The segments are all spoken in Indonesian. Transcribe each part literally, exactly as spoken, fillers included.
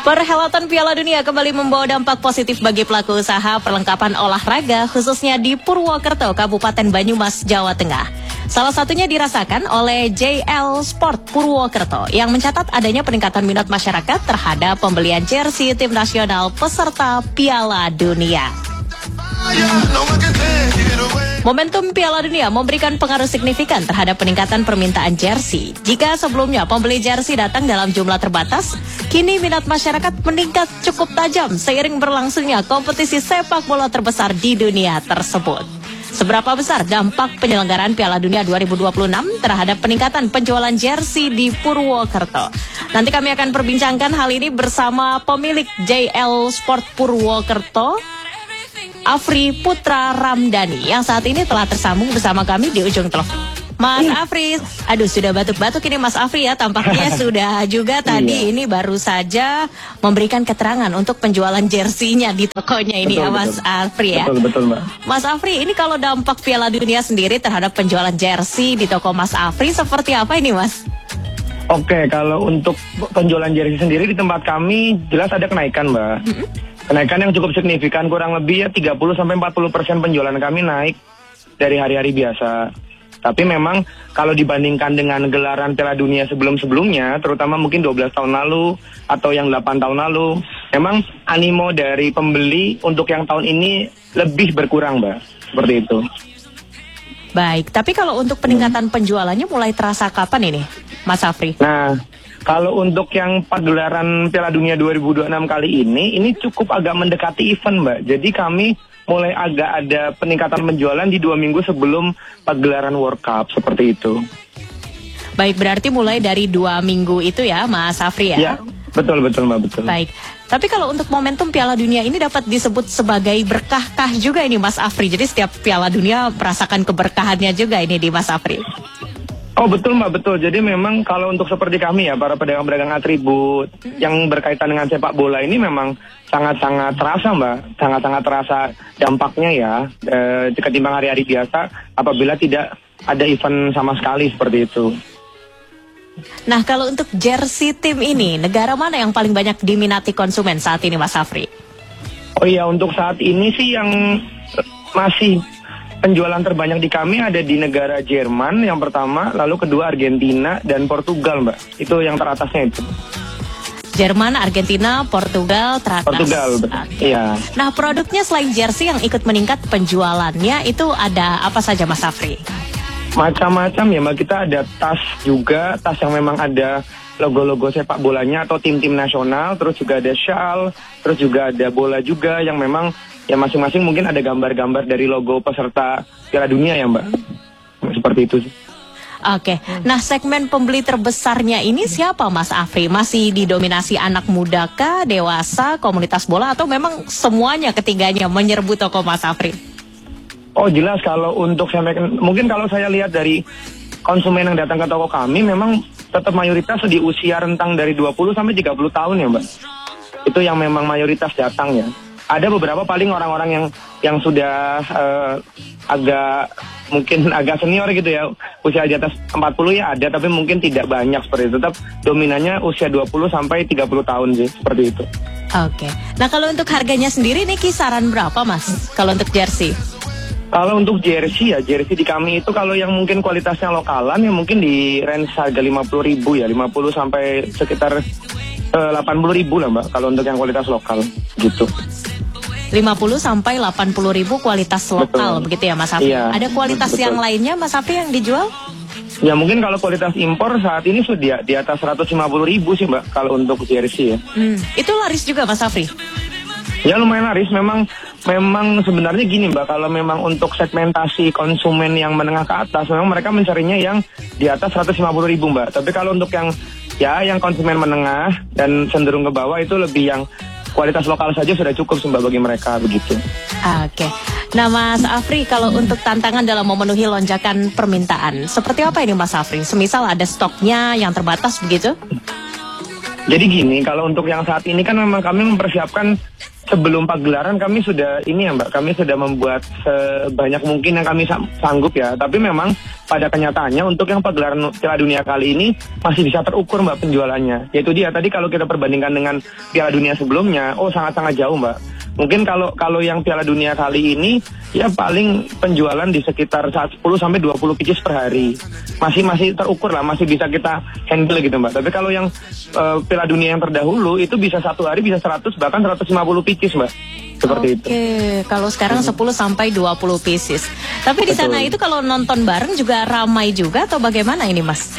Perhelatan Piala Dunia kembali membawa dampak positif bagi pelaku usaha perlengkapan olahraga, khususnya di Purwokerto, Kabupaten Banyumas, Jawa Tengah. Salah satunya dirasakan oleh J L Sport Purwokerto yang mencatat adanya peningkatan minat masyarakat terhadap pembelian jersey tim nasional peserta Piala Dunia. Momentum Piala Dunia memberikan pengaruh signifikan terhadap peningkatan permintaan jersey. Jika sebelumnya pembeli jersey datang dalam jumlah terbatas, kini minat masyarakat meningkat cukup tajam seiring berlangsungnya kompetisi sepak bola terbesar di dunia tersebut. Seberapa besar dampak penyelenggaraan Piala Dunia dua ribu dua puluh enam terhadap peningkatan penjualan jersey di Purwokerto? Nanti kami akan perbincangkan hal ini bersama pemilik J L Sport Purwokerto, Afri Putra Ramdhani, yang saat ini telah tersambung bersama kami di ujung telepon. Mas Afri, aduh sudah batuk-batuk ini Mas Afri ya, tampaknya sudah juga tadi ini baru saja memberikan keterangan untuk penjualan jersinya di tokonya ini betul, ya Mas betul. Afri ya. Betul, betul Mbak. Mas Afri, ini kalau dampak Piala Dunia sendiri terhadap penjualan jersey di toko Mas Afri seperti apa ini Mas? Oke, kalau untuk penjualan jersey sendiri di tempat kami jelas ada kenaikan Mbak. Mm-hmm. Kenaikan yang cukup signifikan, kurang lebih ya tiga puluh sampai empat puluh persen penjualan kami naik dari hari-hari biasa. Tapi memang kalau dibandingkan dengan gelaran Piala Dunia sebelum-sebelumnya, terutama mungkin dua belas tahun lalu atau yang delapan tahun lalu, memang animo dari pembeli untuk yang tahun ini lebih berkurang, Mbak. Seperti itu. Baik, tapi kalau untuk peningkatan hmm. penjualannya mulai terasa kapan ini, Mas Afri? Nah, kalau untuk yang pagelaran Piala Dunia dua ribu dua puluh enam kali ini, ini cukup agak mendekati event, Mbak. Jadi kami mulai agak ada peningkatan penjualan di dua minggu sebelum pagelaran World Cup, seperti itu. Baik, berarti mulai dari dua minggu itu ya, Mas Afri ya? Ya, betul, betul, Mbak, betul. Baik, tapi kalau untuk momentum Piala Dunia ini dapat disebut sebagai berkah-kah juga ini, Mas Afri. Jadi setiap Piala Dunia merasakan keberkahannya juga ini di Mas Afri. Oh betul Mbak, betul. Jadi memang kalau untuk seperti kami ya, para pedagang-pedagang atribut hmm. yang berkaitan dengan sepak bola ini memang sangat-sangat terasa Mbak. Sangat-sangat terasa dampaknya ya, e, ketimbang hari-hari biasa apabila tidak ada event sama sekali seperti itu. Nah, kalau untuk jersey tim ini, negara mana yang paling banyak diminati konsumen saat ini Mas Afri? Oh iya, untuk saat ini sih yang masih penjualan terbanyak di kami ada di negara Jerman yang pertama, lalu kedua Argentina dan Portugal Mbak. Itu yang teratasnya itu. Jerman, Argentina, Portugal teratas. Portugal, betul. Okay. Iya. Nah, produknya selain jersey yang ikut meningkat penjualannya itu ada apa saja Mas Afri? Macam-macam ya Mbak, kita ada tas juga, tas yang memang ada logo-logo sepak bolanya atau tim-tim nasional, terus juga ada shawl, terus juga ada bola juga yang memang ya masing-masing mungkin ada gambar-gambar dari logo peserta Piala Dunia ya Mbak. Seperti itu sih. Oke, nah segmen pembeli terbesarnya ini siapa Mas Afri? Masih didominasi anak muda kah, dewasa, komunitas bola, atau memang semuanya ketiganya menyerbu toko Mas Afri? Oh jelas kalau untuk saya, mungkin kalau saya lihat dari konsumen yang datang ke toko kami memang tetap mayoritas di usia rentang dari dua puluh sampai tiga puluh tahun ya Mbak. Itu yang memang mayoritas datang ya. Ada beberapa paling orang-orang yang yang sudah uh, agak mungkin agak senior gitu ya, usia di atas empat puluh ya ada, tapi mungkin tidak banyak seperti itu. Tetap dominannya usia dua puluh sampai tiga puluh tahun sih, seperti itu. Oke. Nah, kalau untuk harganya sendiri nih kisaran berapa Mas? Kalau untuk jersey? Kalau untuk jersey ya, jersey di kami itu kalau yang mungkin kualitasnya lokalan ya mungkin di range harga lima puluh ribu ya, lima puluh sampai sekitar uh, delapan puluh ribu lah Mbak, kalau untuk yang kualitas lokal gitu. lima puluh sampai delapan puluh ribu kualitas lokal. Betul. Begitu ya Mas Afri? Iya, ada kualitas betul. Yang lainnya Mas Afri yang dijual? Ya mungkin kalau kualitas impor saat ini sudah di atas seratus lima puluh ribu sih Mbak, kalau untuk jersey ya. Hmm. Itu laris juga Mas Afri? Ya lumayan laris, memang memang sebenarnya gini Mbak, kalau memang untuk segmentasi konsumen yang menengah ke atas, memang mereka mencarinya yang di atas seratus lima puluh ribu Mbak. Tapi kalau untuk yang ya yang konsumen menengah dan cenderung ke bawah itu lebih yang kualitas lokal saja sudah cukup Mbak bagi mereka begitu. Oke. Nah Mas Afri, kalau untuk tantangan dalam memenuhi lonjakan permintaan, seperti apa ini Mas Afri? Semisal ada stoknya yang terbatas begitu? Jadi gini, kalau untuk yang saat ini kan memang kami mempersiapkan sebelum pagelaran kami sudah ini ya Mbak, kami sudah membuat sebanyak mungkin yang kami sanggup ya. Tapi memang pada kenyataannya untuk yang pagelaran Piala Dunia kali ini masih bisa terukur Mbak penjualannya. Yaitu dia tadi kalau kita perbandingkan dengan Piala Dunia sebelumnya, oh sangat-sangat jauh Mbak. Mungkin kalau kalau yang Piala Dunia kali ini ya paling penjualan di sekitar sepuluh sampai dua puluh pieces per hari. Masih masih terukur lah, masih bisa kita handle gitu Mbak. Tapi kalau yang uh, Piala Dunia yang terdahulu itu bisa satu hari bisa seratus bahkan seratus lima puluh pieces Mbak. Seperti Oke, itu. Oke, kalau sekarang Hmm. sepuluh sampai dua puluh pieces. Tapi di sana Betul. itu kalau nonton bareng juga ramai juga atau bagaimana ini Mas?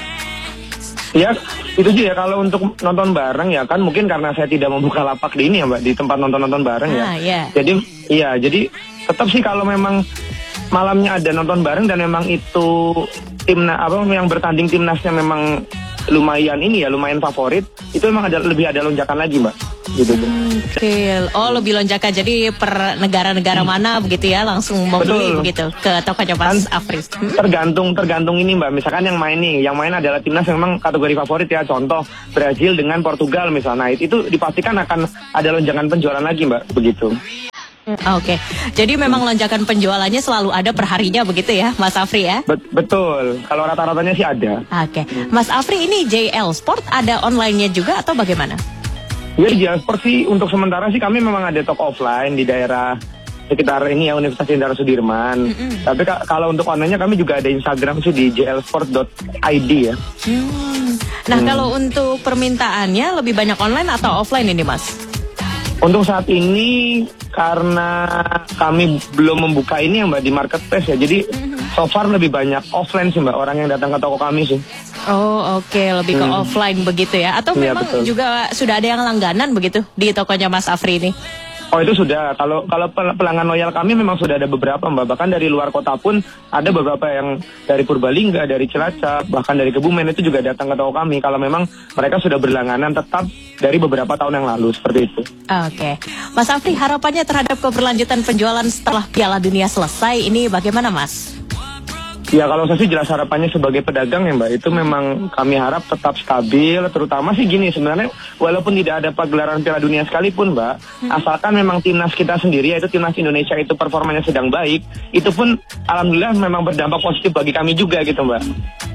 Ya, itu sih ya kalau untuk nonton bareng ya kan mungkin karena saya tidak membuka lapak di ini ya Mbak, di tempat nonton-nonton bareng ya. Ah, iya. Jadi iya, jadi tetap sih kalau memang malamnya ada nonton bareng dan memang itu timnas apa yang bertanding timnasnya memang lumayan ini ya, lumayan favorit, itu memang ada lebih ada lonjakan lagi Mbak. Gitu tuh. Oke, oh lebih lonjakan jadi per negara-negara mana begitu ya langsung membeli Betul. begitu ke tokonya Mas Afri. Hmm? Tergantung tergantung ini Mbak. Misalkan yang main nih, yang main adalah timnas yang memang kategori favorit ya. Contoh Brazil dengan Portugal misalnya. Itu, itu dipastikan akan ada lonjakan penjualan lagi Mbak. Begitu. Oke, jadi memang lonjakan penjualannya selalu ada per harinya begitu ya Mas Afri ya? Bet- betul. Kalau rata-ratanya sih ada. Oke, Mas Afri ini J L Sport ada online-nya juga atau bagaimana? Ya di Jalsport sih untuk sementara sih kami memang ada toko offline di daerah sekitar ini ya Universitas Jenderal Sudirman. Mm-mm. Tapi ka- kalau untuk online-nya kami juga ada Instagram sih di j l sport dot i d ya. Hmm. Nah Hmm. kalau untuk permintaannya lebih banyak online atau offline ini Mas? Untuk saat ini karena kami belum membuka ini ya Mbak di marketplace ya. Jadi so far lebih banyak offline sih Mbak orang yang datang ke toko kami sih. Oh oke, lebih ke Hmm. offline begitu ya? Atau Iya, memang betul. juga sudah ada yang langganan begitu di tokonya Mas Afri ini? Oh itu sudah. Kalau kalau pel- pelanggan loyal kami memang sudah ada beberapa Mbak. Bahkan dari luar kota pun ada beberapa yang dari Purbalingga, dari Cilacap, bahkan dari Kebumen itu juga datang ke toko kami. Kalau memang mereka sudah berlangganan tetap dari beberapa tahun yang lalu seperti itu. Oke, Mas Afri harapannya terhadap keberlanjutan penjualan setelah Piala Dunia selesai ini bagaimana Mas? Ya kalau saya sih jelas harapannya sebagai pedagang ya Mbak, itu memang kami harap tetap stabil, terutama sih gini sebenarnya walaupun tidak ada pagelaran Piala Dunia sekalipun Mbak, hmm. asalkan memang timnas kita sendiri yaitu timnas Indonesia itu performanya sedang baik, itu pun alhamdulillah memang berdampak positif bagi kami juga gitu Mbak.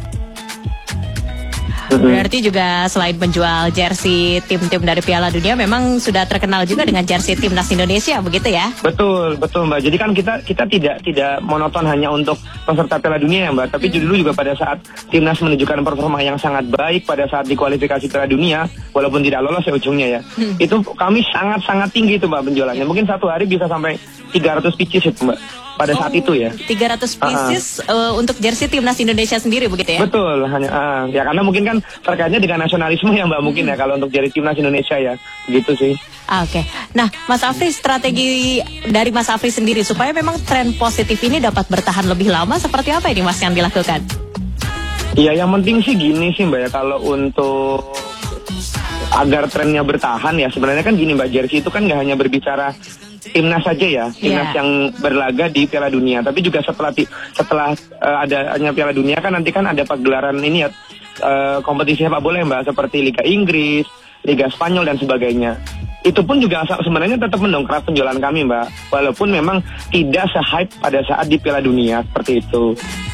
Berarti juga selain menjual jersey tim-tim dari Piala Dunia memang sudah terkenal juga dengan jersey timnas Indonesia begitu ya? Betul, betul Mbak. Jadi kan kita kita tidak tidak monoton hanya untuk peserta Piala Dunia ya Mbak, tapi Hmm. dulu juga pada saat timnas menunjukkan performa yang sangat baik pada saat di kualifikasi Piala Dunia, walaupun tidak lolos ya ujungnya ya. Hmm. Itu kami sangat-sangat tinggi itu Mbak penjualannya. Mungkin satu hari bisa sampai tiga ratus pieces itu Mbak. Pada saat itu ya. tiga ratus pieces uh, untuk jersey timnas Indonesia sendiri begitu ya? Betul, hanya ah, ya karena mungkin kan terkaitnya dengan nasionalisme ya Mbak mungkin ya kalau untuk jadi timnas Indonesia ya, gitu sih. Ah, Oke, nah Mas Afri strategi dari Mas Afri sendiri supaya memang tren positif ini dapat bertahan lebih lama seperti apa ini Mas yang dilakukan? Iya yang penting sih gini sih Mbak ya kalau untuk agar trennya bertahan ya sebenarnya kan gini Mbak, jersey itu kan nggak hanya berbicara timnas saja ya, timnas Yeah. yang berlaga di Piala Dunia, tapi juga setelah ti- setelah uh, adanya Piala Dunia kan nanti kan ada pagelaran ini ya uh, kompetisi sepak bola ya Mbak seperti Liga Inggris, Liga Spanyol dan sebagainya. Itu pun juga asa- sebenarnya tetap mendongkrak penjualan kami Mbak, walaupun memang tidak se-hype pada saat di Piala Dunia seperti itu.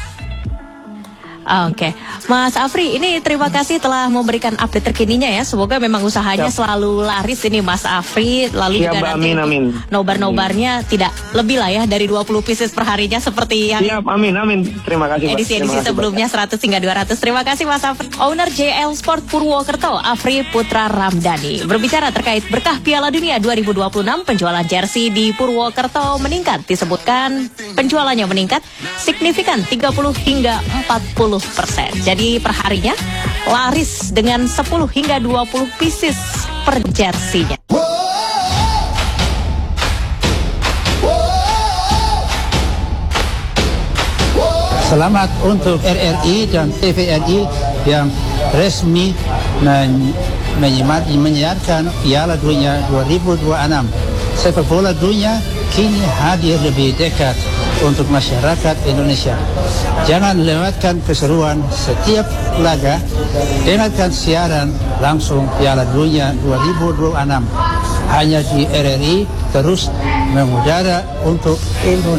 Oke, Mas Afri, ini terima kasih telah memberikan update terkininya ya. Semoga memang usahanya Siap. selalu laris ini Mas Afri. Lalu Siap, juga Mbak. nanti Amin, untuk amin. nobar-nobarnya tidak lebih lah ya dari dua puluh pieces per harinya seperti yang Siap, amin, amin. Terima kasih Mbak. Terima edisi-edisi kasih, Mbak. sebelumnya seratus hingga dua ratus. Terima kasih Mas Afri. Owner J L Sport Purwokerto, Afri Putra Ramdhani. Berbicara terkait berkah Piala Dunia dua ribu dua puluh enam, penjualan jersey di Purwokerto meningkat. Disebutkan penjualannya meningkat signifikan tiga puluh hingga empat puluh persen. Jadi perharinya laris dengan sepuluh hingga dua puluh pieces per jersey-nya. Selamat untuk R R I dan T V R I yang resmi men menyimak- menyiarkan Piala Dunia dua ribu dua puluh enam. Sepak bola dunia kini hadir lebih dekat untuk masyarakat Indonesia. Jangan lewatkan keseruan setiap laga. Dengarkan siaran langsung Piala Dunia dua ribu dua puluh enam hanya di R R I terus mengudara untuk Indonesia.